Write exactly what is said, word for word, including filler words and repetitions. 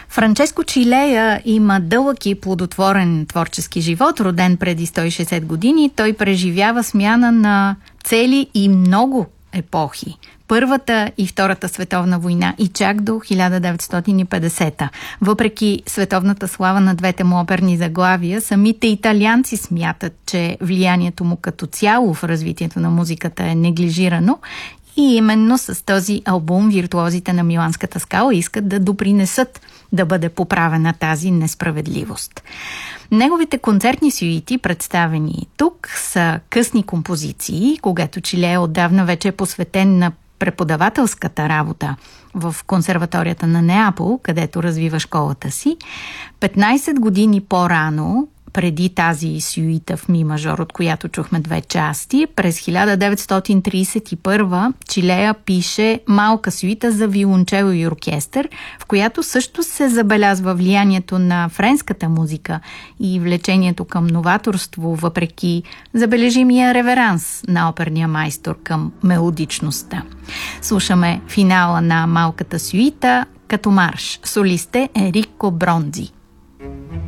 Франческо Чилея има дълъг и плодотворен творчески живот. Роден преди сто и шейсет години, той преживява смяна на цели и много епохи. Първата и Втората световна война и чак до хиляда деветстотин и петдесета. Въпреки световната слава на двете му оперни заглавия, самите италианци смятат, че влиянието му като цяло в развитието на музиката е неглижирано и именно с този албум виртуозите на Миланската скала искат да допринесат да бъде поправена тази несправедливост. Неговите концертни сюити, представени тук, са късни композиции, когато Чилея отдавна вече е посветен на преподавателската работа в консерваторията на Неапол, където развива школата си. петнайсет години по-рано, преди тази сюита в ми мажор, от която чухме две части, през хиляда деветстотин трийсет и първа Чилея пише малка сюита за виолончело и оркестър, в която също се забелязва влиянието на френската музика и влечението към новаторство, въпреки забележимия реверанс на оперния майстор към мелодичността. Слушаме финала на малката сюита като марш. Солист е Енрико Бронзи.